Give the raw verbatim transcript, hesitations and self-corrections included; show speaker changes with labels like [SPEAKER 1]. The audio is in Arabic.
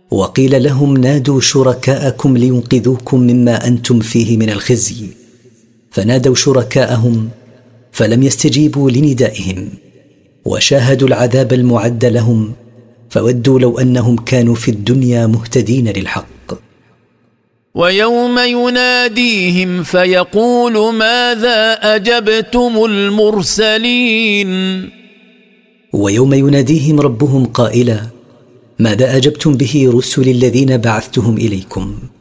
[SPEAKER 1] وقيل لهم نادوا شركاءكم لينقذوكم مما أنتم فيه من الخزي، فنادوا شركاءهم فلم يستجيبوا لندائهم، وشاهدوا العذاب المعد لهم، فودوا لو أنهم كانوا في الدنيا مهتدين للحق.
[SPEAKER 2] ويوم يناديهم فيقول ماذا أجبتم المرسلين.
[SPEAKER 1] ويوم يناديهم ربهم قائلا ماذا أجبتم به رسل الذين بعثتهم إليكم.